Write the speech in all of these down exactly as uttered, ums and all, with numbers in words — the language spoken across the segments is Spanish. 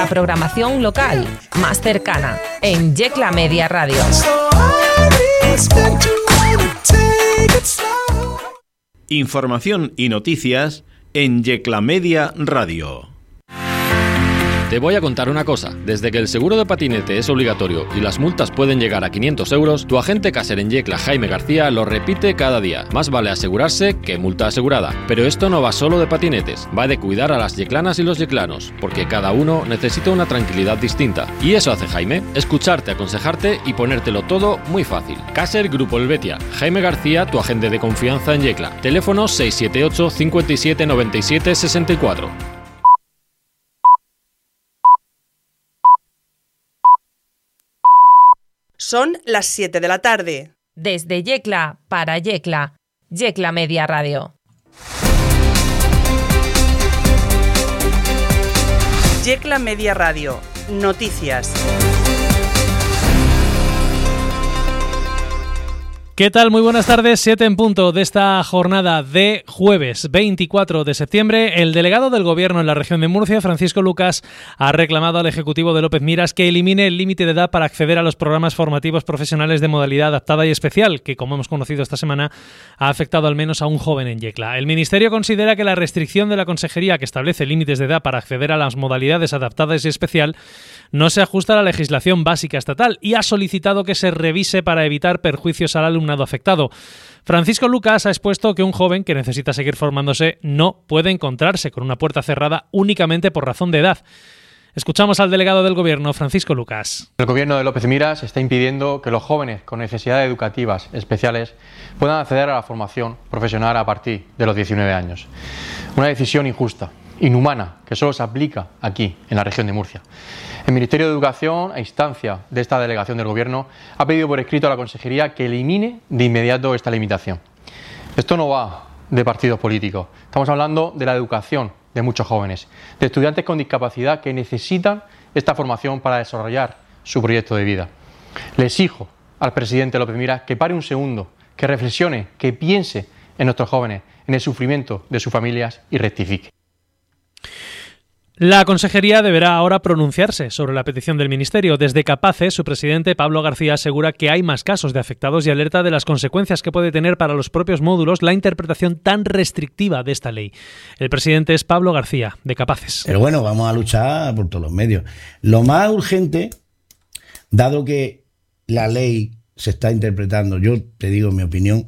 La programación local más cercana en Yecla Media Radio. Información y noticias en Yecla Media Radio. Te voy a contar una cosa. Desde que el seguro de patinete es obligatorio y las multas pueden llegar a quinientos euros, tu agente Caser en Yecla, Jaime García, lo repite cada día. Más vale asegurarse que multa asegurada. Pero esto no va solo de patinetes, va de cuidar a las yeclanas y los yeclanos, porque cada uno necesita una tranquilidad distinta. Y eso hace Jaime, escucharte, aconsejarte y ponértelo todo muy fácil. Caser Grupo Helvetia. Jaime García, tu agente de confianza en Yecla. Teléfono seis siete ocho, cinco siete, nueve siete, seis cuatro. Son las siete de la tarde. Desde Yecla para Yecla, Yecla Media Radio. Yecla Media Radio. Noticias. ¿Qué tal? Muy buenas tardes, siete en punto de esta jornada de jueves veinticuatro de septiembre. El delegado del Gobierno en la región de Murcia, Francisco Lucas, ha reclamado al Ejecutivo de López Miras que elimine el límite de edad para acceder a los programas formativos profesionales de modalidad adaptada y especial, que, como hemos conocido esta semana, ha afectado al menos a un joven en Yecla. El Ministerio considera que la restricción de la Consejería que establece límites de edad para acceder a las modalidades adaptadas y especial no se ajusta a la legislación básica estatal y ha solicitado que se revise para evitar perjuicios al alumnado afectado. Francisco Lucas ha expuesto que un joven que necesita seguir formándose no puede encontrarse con una puerta cerrada únicamente por razón de edad. Escuchamos al delegado del Gobierno, Francisco Lucas. El Gobierno de López Miras está impidiendo que los jóvenes con necesidades educativas especiales puedan acceder a la formación profesional a partir de los diecinueve años. Una decisión injusta, inhumana, que solo se aplica aquí, en la región de Murcia. El Ministerio de Educación, a instancia de esta delegación del Gobierno, ha pedido por escrito a la Consejería que elimine de inmediato esta limitación. Esto no va de partidos políticos, estamos hablando de la educación de muchos jóvenes, de estudiantes con discapacidad que necesitan esta formación para desarrollar su proyecto de vida. Le exijo al presidente López Miras que pare un segundo, que reflexione, que piense en nuestros jóvenes, en el sufrimiento de sus familias y rectifique. La Consejería deberá ahora pronunciarse sobre la petición del Ministerio. Desde Capaces, su presidente Pablo García asegura que hay más casos de afectados y alerta de las consecuencias que puede tener para los propios módulos la interpretación tan restrictiva de esta ley. El presidente es Pablo García, de Capaces. Pero bueno, vamos a luchar por todos los medios. Lo más urgente, dado que la ley se está interpretando, yo te digo mi opinión,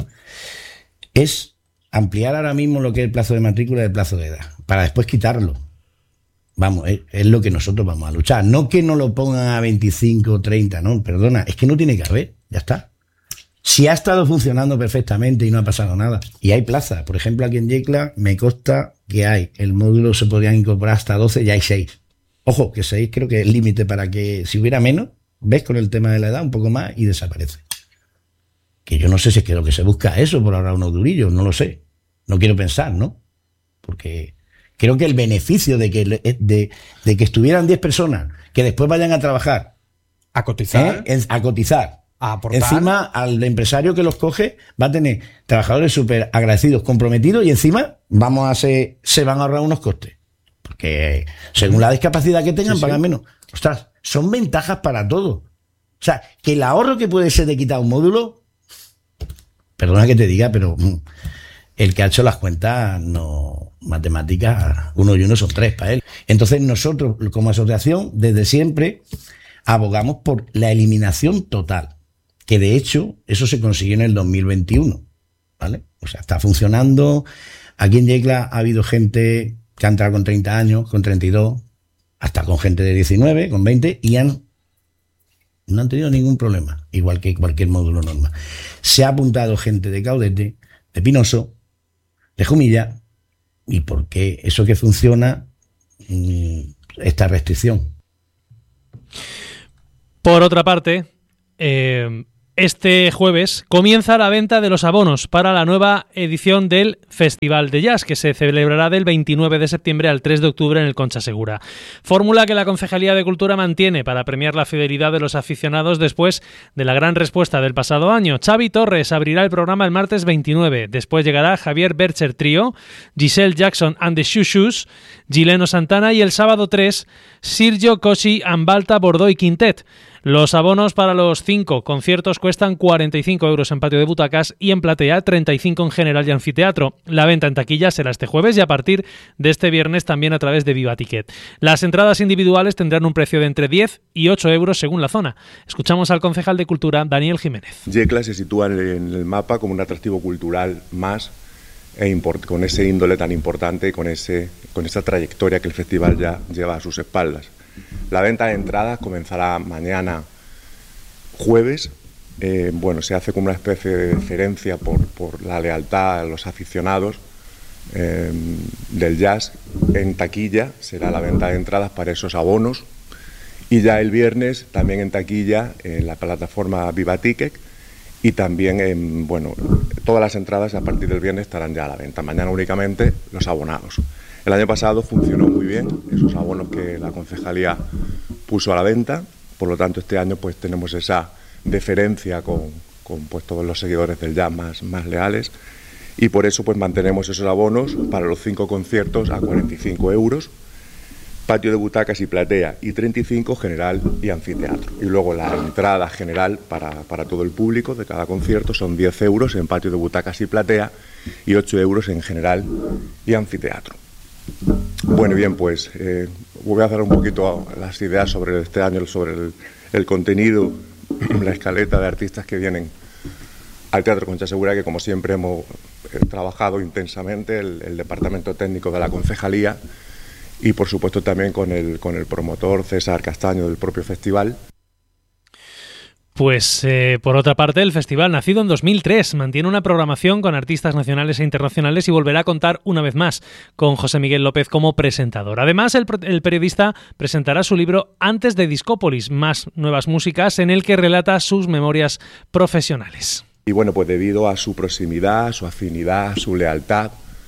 es ampliar ahora mismo lo que es el plazo de matrícula y el plazo de edad, para después quitarlo. Vamos, es, es lo que nosotros vamos a luchar. No que no lo pongan a veinticinco, treinta, no, perdona, es que no tiene que haber, ya está. Si ha estado funcionando perfectamente y no ha pasado nada, y hay plazas, por ejemplo aquí en Yecla me consta que hay, el módulo se podrían incorporar hasta doce y hay seis. Ojo, que seis creo que es el límite para que si hubiera menos, ves con el tema de la edad un poco más y desaparece. Que yo no sé si es que lo que se busca es eso, por ahorrar unos durillos, no lo sé. No quiero pensar, ¿no? Porque creo que el beneficio de que, de, de que estuvieran diez personas que después vayan a trabajar, a cotizar, ¿eh? a cotizar, a aportar. Encima al empresario que los coge va a tener trabajadores súper agradecidos, comprometidos y encima vamos a ser, se van a ahorrar unos costes. Porque según la discapacidad que tengan, sí, pagan sí. menos. Ostras, son ventajas para todo. O sea, que el ahorro que puede ser de quitar un módulo, perdona que te diga, pero el que ha hecho las cuentas, no, matemáticas, uno y uno son tres para él. Entonces nosotros, como asociación, desde siempre abogamos por la eliminación total, que de hecho eso se consiguió en el dos mil veintiuno, ¿vale? O sea, está funcionando. Aquí en Yecla ha habido gente que ha entrado con treinta años, con treinta y dos, hasta con gente de diecinueve, con veinte, y han no han tenido ningún problema, igual que cualquier módulo normal. Se ha apuntado gente de Caudete, de Pinoso, de Jumilla, y por qué eso que funciona esta restricción. Por otra parte, eh, Este jueves comienza la venta de los abonos para la nueva edición del Festival de Jazz, que se celebrará del veintinueve de septiembre al tres de octubre en el Concha Segura. Fórmula que la Concejalía de Cultura mantiene para premiar la fidelidad de los aficionados después de la gran respuesta del pasado año. Xavi Torres abrirá el programa el martes veintinueve. Después llegará Javier Bercher Trio, Giselle Jackson and the Shoo Shoes, Gileno Santana y el sábado tres, Sergio Cossi, Ambalta, Bordeaux y Quintet. Los abonos para los cinco conciertos cuestan cuarenta y cinco euros en patio de butacas y en platea treinta y cinco en general y anfiteatro. La venta en taquilla será este jueves y a partir de este viernes también a través de Viva Ticket. Las entradas individuales tendrán un precio de entre diez y ocho euros según la zona. Escuchamos al concejal de Cultura, Daniel Jiménez. Yecla se sitúa en el mapa como un atractivo cultural más e import- con ese índole tan importante y con, ese, con esa trayectoria que el festival ya lleva a sus espaldas. La venta de entradas comenzará mañana jueves. Eh, bueno, se hace como una especie de deferencia por, por la lealtad a los aficionados eh, del jazz. En taquilla será la venta de entradas para esos abonos y ya el viernes también en taquilla en la plataforma Viva Ticket y también en, bueno, todas las entradas a partir del viernes estarán ya a la venta. Mañana únicamente los abonados. El año pasado funcionó muy bien esos abonos que la concejalía puso a la venta, por lo tanto este año pues tenemos esa deferencia con, con pues, todos los seguidores del jazz más, más leales y por eso pues mantenemos esos abonos para los cinco conciertos a cuarenta y cinco euros, patio de butacas y platea y treinta y cinco general y anfiteatro. Y luego la entrada general para, para todo el público de cada concierto son diez euros en patio de butacas y platea y ocho euros en general y anfiteatro. Bueno, bien, pues eh, voy a dar un poquito las ideas sobre este año, sobre el, el contenido, la escaleta de artistas que vienen al Teatro Concha Segura, que como siempre hemos eh, trabajado intensamente el, el departamento técnico de la concejalía y por supuesto también con el, con el promotor César Castaño del propio festival. Pues, eh, por otra parte, el festival, nacido en dos mil tres, mantiene una programación con artistas nacionales e internacionales y volverá a contar una vez más con José Miguel López como presentador. Además, el, el periodista presentará su libro Antes de Discópolis, más nuevas músicas, en el que relata sus memorias profesionales. Y bueno, pues debido a su proximidad, su afinidad, su lealtad,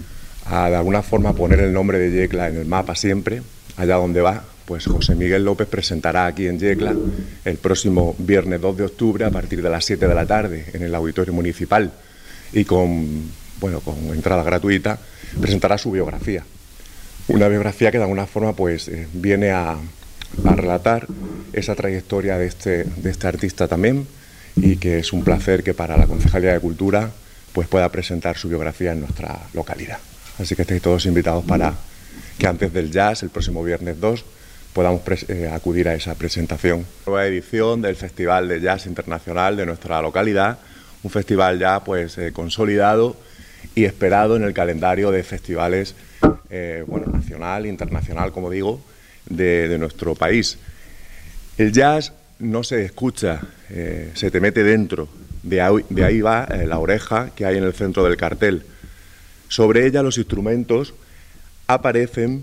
a de alguna forma poner el nombre de Yecla en el mapa siempre, allá donde va, pues José Miguel López presentará aquí en Yecla el próximo viernes dos de octubre a partir de las siete de la tarde en el Auditorio Municipal y con, bueno, con entrada gratuita presentará su biografía. Una biografía que de alguna forma pues eh, viene a, a relatar esa trayectoria de este, de este artista también y que es un placer que para la Concejalía de Cultura pues pueda presentar su biografía en nuestra localidad. Así que estáis todos invitados para que antes del jazz, el próximo viernes dos, podamos eh, acudir a esa presentación. Nueva edición del Festival de Jazz Internacional de nuestra localidad, un festival ya pues eh, consolidado y esperado en el calendario de festivales eh, bueno, nacional, internacional, como digo, de, de nuestro país. El jazz no se escucha, eh, se te mete dentro, de ahí, de ahí va eh, la oreja que hay en el centro del cartel. Sobre ella los instrumentos aparecen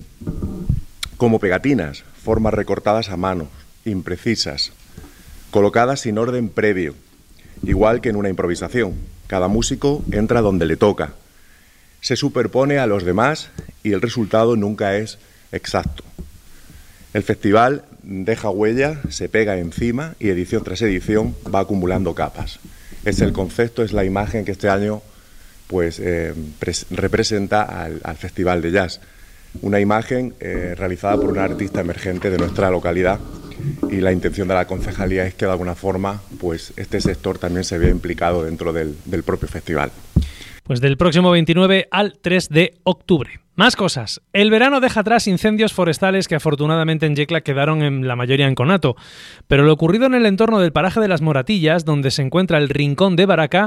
como pegatinas, formas recortadas a mano, imprecisas, colocadas sin orden previo, igual que en una improvisación. Cada músico entra donde le toca, se superpone a los demás y el resultado nunca es exacto. El festival deja huella, se pega encima y edición tras edición va acumulando capas. Es el concepto, es la imagen que este año pues, eh, representa al, al Festival de Jazz. Una imagen eh, realizada por un artista emergente de nuestra localidad y la intención de la concejalía es que de alguna forma pues, este sector también se vea implicado dentro del, del propio festival. Pues del próximo veintinueve al tres de octubre. Más cosas. El verano deja atrás incendios forestales que afortunadamente en Yecla quedaron en la mayoría en conato. Pero lo ocurrido en el entorno del paraje de las Moratillas, donde se encuentra el Rincón de Baracá,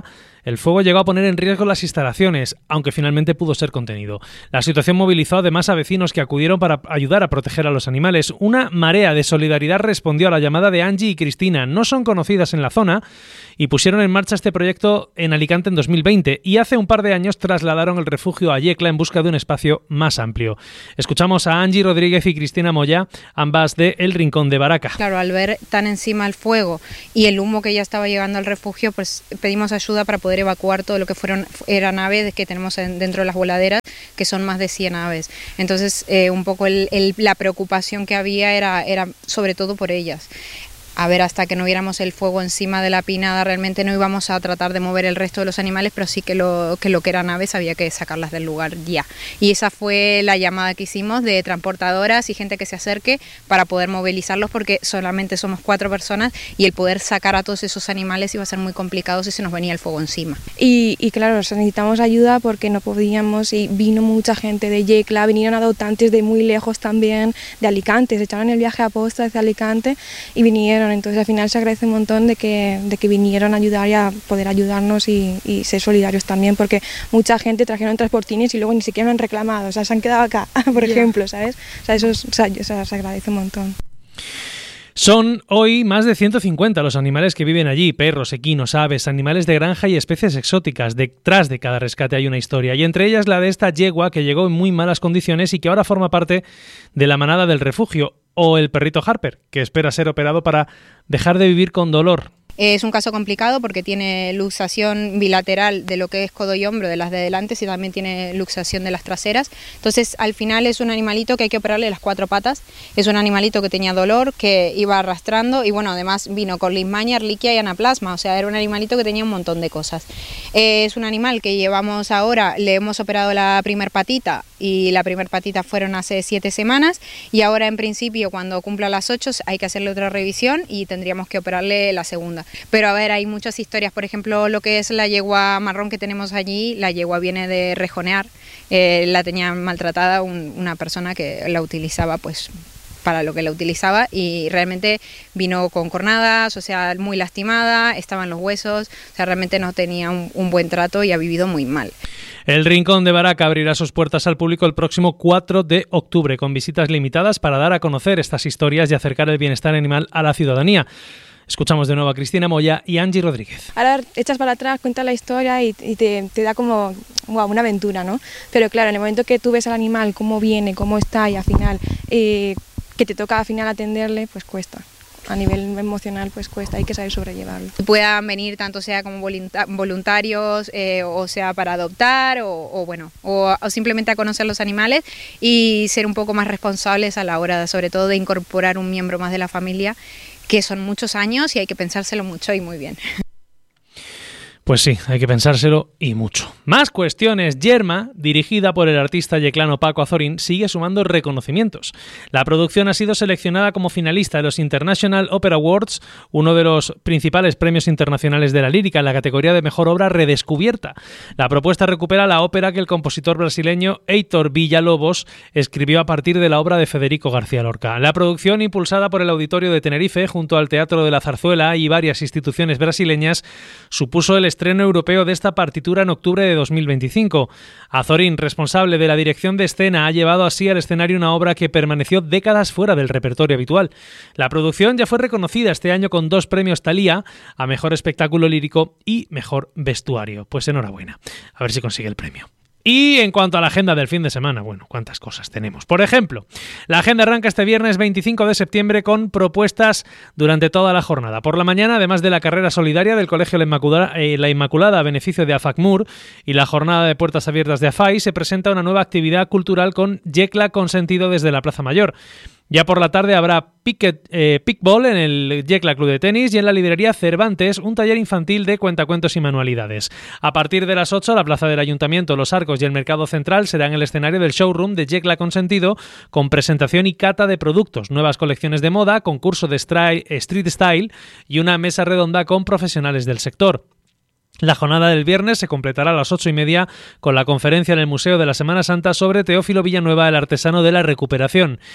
el fuego llegó a poner en riesgo las instalaciones, aunque finalmente pudo ser contenido. La situación movilizó además a vecinos que acudieron para ayudar a proteger a los animales. Una marea de solidaridad respondió a la llamada de Angie y Cristina. No son conocidas en la zona y pusieron en marcha este proyecto en Alicante en dos mil veinte y hace un par de años trasladaron el refugio a Yecla en busca de un espacio más amplio. Escuchamos a Angie Rodríguez y Cristina Moya, ambas de El Rincón de Baraca. Claro, al ver tan encima el fuego y el humo que ya estaba llegando al refugio, pues pedimos ayuda para poder evacuar todo lo que fueron eran aves que tenemos en, dentro de las voladeras, que son más de cien aves. Entonces, eh, un poco el, el, la preocupación que había era, era sobre todo por ellas. A ver, hasta que no viéramos el fuego encima de la pinada, realmente no íbamos a tratar de mover el resto de los animales, pero sí que lo que, lo que eran aves había que sacarlas del lugar ya. Y esa fue la llamada que hicimos de transportadoras y gente que se acerque para poder movilizarlos, porque solamente somos cuatro personas y el poder sacar a todos esos animales iba a ser muy complicado si se nos venía el fuego encima. Y, y claro, necesitamos ayuda porque no podíamos, y vino mucha gente de Yecla, vinieron adoptantes de muy lejos también, de Alicante, se echaron el viaje a posta desde Alicante y vinieron. Entonces al final se agradece un montón de que, de que vinieron a ayudar y a poder ayudarnos y, y ser solidarios también, porque mucha gente trajeron transportines y luego ni siquiera me han reclamado, o sea, se han quedado acá, por yeah. ejemplo, ¿sabes? O sea, eso, es, o sea, o sea, se agradece un montón. Son hoy más de ciento cincuenta los animales que viven allí, perros, equinos, aves, animales de granja y especies exóticas. Detrás de cada rescate hay una historia, y entre ellas la de esta yegua que llegó en muy malas condiciones y que ahora forma parte de la manada del refugio, o el perrito Harper, que espera ser operado para dejar de vivir con dolor. Es un caso complicado porque tiene luxación bilateral de lo que es codo y hombro de las de delante y también tiene luxación de las traseras. Entonces, al final es un animalito que hay que operarle las cuatro patas. Es un animalito que tenía dolor, que iba arrastrando y bueno, además vino con leishmania, arliquia y anaplasma. O sea, era un animalito que tenía un montón de cosas. Eh, es un animal que llevamos ahora, le hemos operado la primer patita y la primer patita fueron hace siete semanas y ahora en principio cuando cumpla las ocho hay que hacerle otra revisión y tendríamos que operarle la segunda. Pero a ver, hay muchas historias, por ejemplo, lo que es la yegua marrón que tenemos allí, la yegua viene de rejonear, eh, la tenía maltratada un, una persona que la utilizaba pues para lo que la utilizaba y realmente vino con cornadas, o sea, muy lastimada, estaban los huesos, o sea, realmente no tenía un, un buen trato y ha vivido muy mal. El Rincón de Baraca abrirá sus puertas al público el próximo cuatro de octubre, con visitas limitadas para dar a conocer estas historias y acercar el bienestar animal a la ciudadanía. Escuchamos de nuevo a Cristina Moya y Angie Rodríguez. Ahora echas para atrás, cuentas la historia y, y te, te da como wow, una aventura, ¿no? Pero claro, en el momento que tú ves al animal, cómo viene, cómo está y al final, eh, que te toca al final atenderle, pues cuesta. A nivel emocional pues cuesta, hay que saber sobrellevarlo. Puedan venir tanto sea como voluntarios eh, o sea para adoptar o, o bueno o, o simplemente a conocer los animales y ser un poco más responsables a la hora sobre todo de incorporar un miembro más de la familia, que son muchos años y hay que pensárselo mucho y muy bien. Pues sí, hay que pensárselo y mucho. Más cuestiones. Yerma, dirigida por el artista yeclano Paco Azorín, sigue sumando reconocimientos. La producción ha sido seleccionada como finalista de los International Opera Awards, uno de los principales premios internacionales de la lírica en la categoría de mejor obra redescubierta. La propuesta recupera la ópera que el compositor brasileño Heitor Villa-Lobos escribió a partir de la obra de Federico García Lorca. La producción, impulsada por el Auditorio de Tenerife junto al Teatro de la Zarzuela y varias instituciones brasileñas, supuso el estreno europeo de esta partitura en octubre de dos mil veinticinco. Azorín, responsable de la dirección de escena, ha llevado así al escenario una obra que permaneció décadas fuera del repertorio habitual. La producción ya fue reconocida este año con dos premios Thalía a Mejor Espectáculo Lírico y Mejor Vestuario. Pues enhorabuena. A ver si consigue el premio. Y en cuanto a la agenda del fin de semana, bueno, cuántas cosas tenemos. Por ejemplo, la agenda arranca este viernes veinticinco de septiembre con propuestas durante toda la jornada. Por la mañana, además de la carrera solidaria del Colegio La Inmaculada, eh, la Inmaculada a beneficio de AFACMUR y la jornada de puertas abiertas de AFAI, se presenta una nueva actividad cultural con Yecla Consentido desde la Plaza Mayor. Ya por la tarde habrá picket, eh, pickball en el Yecla Club de Tenis y en la librería Cervantes un taller infantil de cuentacuentos y manualidades. A partir de las ocho, la plaza del Ayuntamiento, Los Arcos y el Mercado Central serán el escenario del showroom de Yecla Consentido con presentación y cata de productos, nuevas colecciones de moda, concurso de street style y una mesa redonda con profesionales del sector. La jornada del viernes se completará a las ocho y media con la conferencia en el Museo de la Semana Santa sobre Teófilo Villanueva, el artesano de la recuperación.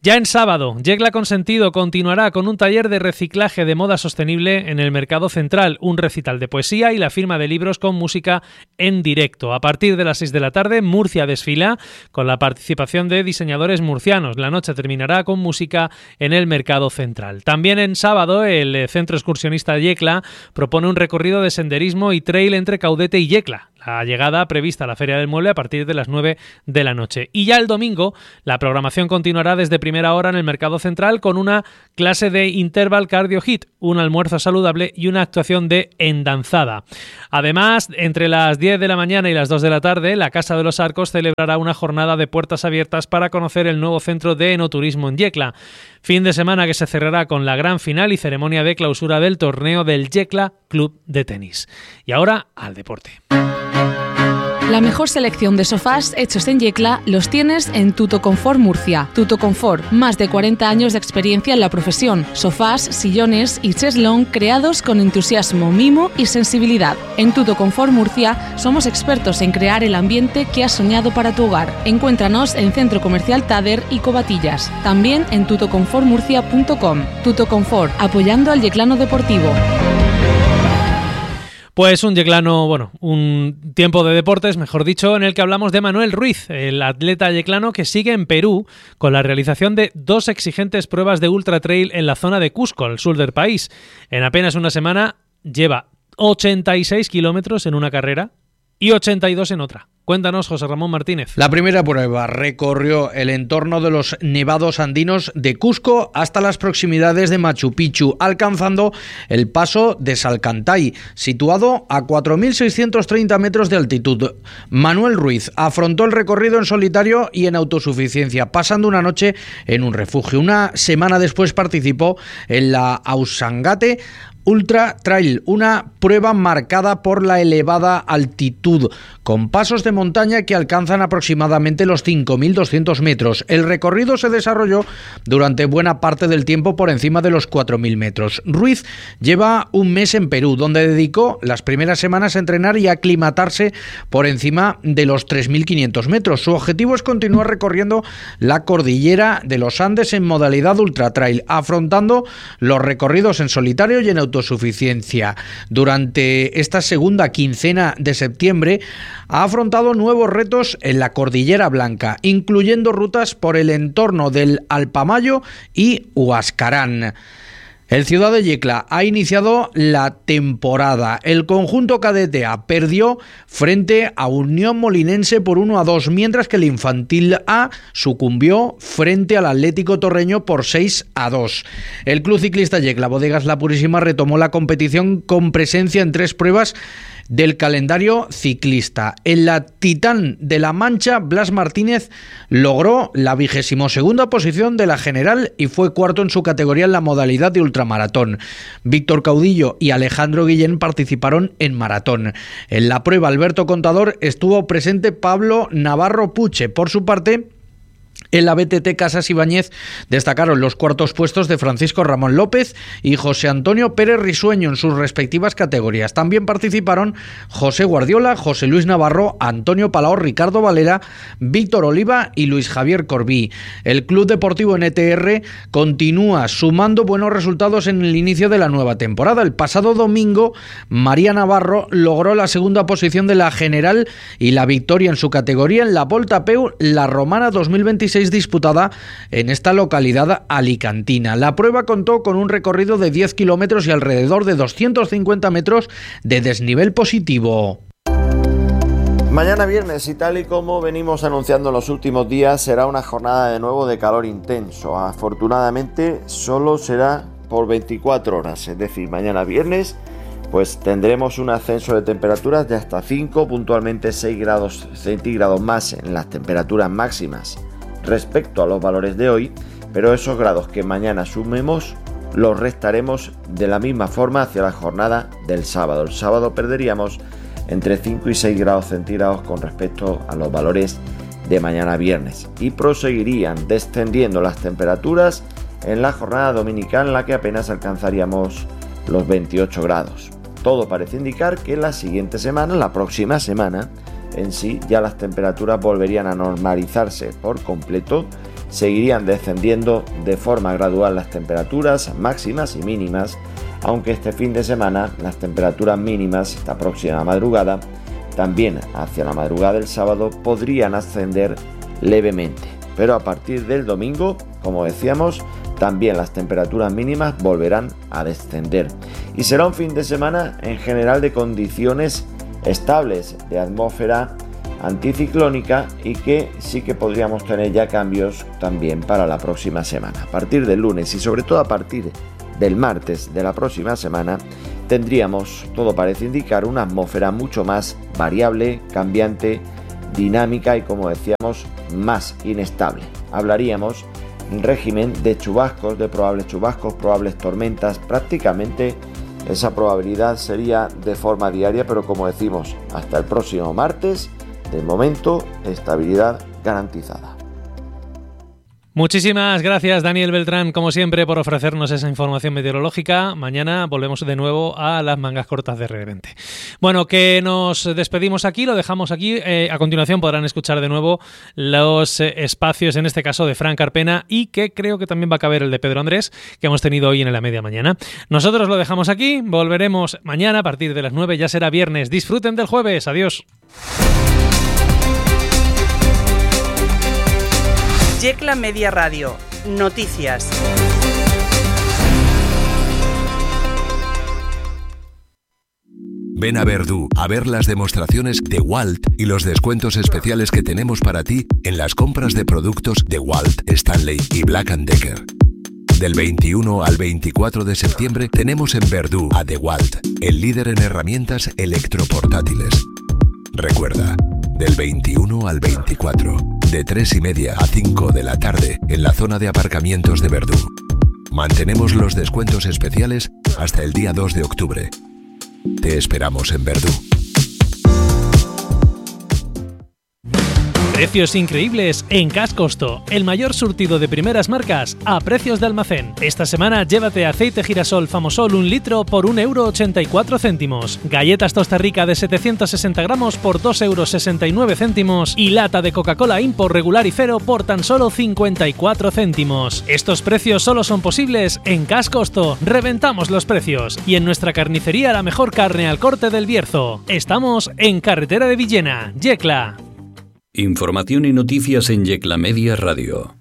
Ya en sábado, Yecla Consentido continuará con un taller de reciclaje de moda sostenible en el Mercado Central, un recital de poesía y la firma de libros con música en directo. A partir de las seis de la tarde, Murcia desfila con la participación de diseñadores murcianos. La noche terminará con música en el Mercado Central. También en sábado, el Centro Excursionista Yecla propone un recorrido de senderismo y trail entre Caudete y Yecla. La llegada prevista a la Feria del Mueble a partir de las nueve de la noche. Y ya el domingo, la programación continuará desde primera hora en el Mercado Central con una clase de Interval Cardio Hit, un almuerzo saludable y una actuación de endanzada. Además, entre las diez de la mañana y las dos de la tarde, la Casa de los Arcos celebrará una jornada de puertas abiertas para conocer el nuevo centro de enoturismo en Yecla. Fin de semana que se cerrará con la gran final y ceremonia de clausura del torneo del Yecla Club de Tenis. Y ahora, al deporte. La mejor selección de sofás hechos en Yecla los tienes en Tuto Confort Murcia. Tuto Confort, más de cuarenta años de experiencia en la profesión. Sofás, sillones y cheslón creados con entusiasmo, mimo y sensibilidad. En Tuto Confort Murcia somos expertos en crear el ambiente que has soñado para tu hogar. Encuéntranos en Centro Comercial Tader y Covatillas. También en tuto confort murcia punto com. Tuto Confort, apoyando al yeclano deportivo. Pues un yeclano, bueno, un tiempo de deportes, mejor dicho, en el que hablamos de Manuel Ruiz, el atleta yeclano que sigue en Perú con la realización de dos exigentes pruebas de ultra trail en la zona de Cusco, al sur del país. En apenas una semana lleva ochenta y seis kilómetros en una carrera y ochenta y dos en otra. Cuéntanos, José Ramón Martínez. La primera prueba recorrió el entorno de los nevados andinos de Cusco hasta las proximidades de Machu Picchu, alcanzando el paso de Salcantay, situado a cuatro mil seiscientos treinta metros de altitud. Manuel Ruiz afrontó el recorrido en solitario y en autosuficiencia, pasando una noche en un refugio. Una semana después participó en la Ausangate Ultra Trail, una prueba marcada por la elevada altitud, con pasos de montaña que alcanzan aproximadamente los cinco mil doscientos metros. El recorrido se desarrolló durante buena parte del tiempo por encima de los cuatro mil metros. Ruiz lleva un mes en Perú, donde dedicó las primeras semanas a entrenar y a aclimatarse por encima de los tres mil quinientos metros. Su objetivo es continuar recorriendo la cordillera de los Andes en modalidad Ultra Trail, afrontando los recorridos en solitario y en autosuficiencia. Durante esta segunda quincena de septiembre ha afrontado nuevos retos en la Cordillera Blanca, incluyendo rutas por el entorno del Alpamayo y Huascarán. El Ciudad de Yecla ha iniciado la temporada. El conjunto cadete A perdió frente a Unión Molinense por uno a dos, mientras que el Infantil A sucumbió frente al Atlético Torreño por seis a dos. El Club Ciclista Yecla Bodegas La Purísima retomó la competición con presencia en tres pruebas del calendario ciclista. En la Titán de la Mancha, Blas Martínez logró la vigésimo segunda posición de la general y fue cuarto en su categoría en la modalidad de ultramaratón. Víctor Caudillo y Alejandro Guillén participaron en maratón. En la prueba Alberto Contador estuvo presente Pablo Navarro Puche. Por su parte, en la B T T Casas Ibáñez destacaron los cuartos puestos de Francisco Ramón López y José Antonio Pérez Risueño en sus respectivas categorías. También participaron José Guardiola, José Luis Navarro, Antonio Palao, Ricardo Valera, Víctor Oliva y Luis Javier Corbí. El Club Deportivo N T R continúa sumando buenos resultados en el inicio de la nueva temporada. El pasado domingo, María Navarro logró la segunda posición de la general y la victoria en su categoría en la Volta a Peu La Romana dos mil veintiséis, disputada en esta localidad alicantina. La prueba contó con un recorrido de diez kilómetros y alrededor de doscientos cincuenta metros de desnivel positivo. Mañana viernes, y tal y como venimos anunciando en los últimos días, será una jornada de nuevo de calor intenso. Afortunadamente solo será por veinticuatro horas, es decir, mañana viernes pues tendremos un ascenso de temperaturas de hasta cinco, puntualmente seis grados centígrados más en las temperaturas máximas respecto a los valores de hoy, pero esos grados que mañana sumemos los restaremos de la misma forma hacia la jornada del sábado. El sábado perderíamos entre cinco y seis grados centígrados con respecto a los valores de mañana viernes y proseguirían descendiendo las temperaturas en la jornada dominical, en la que apenas alcanzaríamos los veintiocho grados. Todo parece indicar que la siguiente semana, la próxima semana en sí, ya las temperaturas volverían a normalizarse por completo seguirían descendiendo de forma gradual las temperaturas máximas y mínimas, aunque este fin de semana las temperaturas mínimas, esta próxima madrugada, también hacia la madrugada del sábado, podrían ascender levemente. Pero a partir del domingo, como decíamos, también las temperaturas mínimas volverán a descender. Y será un fin de semana en general de condiciones estables, de atmósfera anticiclónica, y que sí que podríamos tener ya cambios también para la próxima semana. A partir del lunes y sobre todo a partir del martes de la próxima semana tendríamos, todo parece indicar, una atmósfera mucho más variable, cambiante, dinámica y, como decíamos, más inestable. Hablaríamos en régimen de chubascos, de probables chubascos, probables tormentas. Prácticamente esa probabilidad sería de forma diaria, pero como decimos, hasta el próximo martes, de momento, estabilidad garantizada. Muchísimas gracias, Daniel Beltrán, como siempre, por ofrecernos esa información meteorológica. Mañana volvemos de nuevo a las mangas cortas de repente. Bueno, que nos despedimos aquí, lo dejamos aquí. Eh, a continuación podrán escuchar de nuevo los eh, espacios, en este caso de Fran Carpena, y que creo que también va a caber el de Pedro Andrés, que hemos tenido hoy en la media mañana. Nosotros lo dejamos aquí, volveremos mañana a partir de las nueve, ya será viernes. Disfruten del jueves, adiós. Yecla Media Radio. Noticias. Ven a Verdú a ver las demostraciones de Walt y los descuentos especiales que tenemos para ti en las compras de productos de Walt, Stanley y Black and Decker. Del veintiuno al veinticuatro de septiembre tenemos en Verdú a DeWalt, el líder en herramientas electroportátiles. Recuerda, del veintiuno al veinticuatro, de tres y media a cinco de la tarde en la zona de aparcamientos de Verdú. Mantenemos los descuentos especiales hasta el día dos de octubre. Te esperamos en Verdú. Precios increíbles en Cash Costo, el mayor surtido de primeras marcas a precios de almacén. Esta semana llévate aceite girasol Famosol un litro por un euro ochenta y cuatro céntimos, galletas Tosta Rica de setecientos sesenta gramos por dos euros sesenta y nueve céntimos y lata de Coca-Cola Import regular y cero por tan solo cincuenta y cuatro céntimos. Estos precios solo son posibles en Cash Costo. Reventamos los precios y en nuestra carnicería la mejor carne al corte del Bierzo. Estamos en Carretera de Villena, Yecla. Información y noticias en Yecla Media Radio.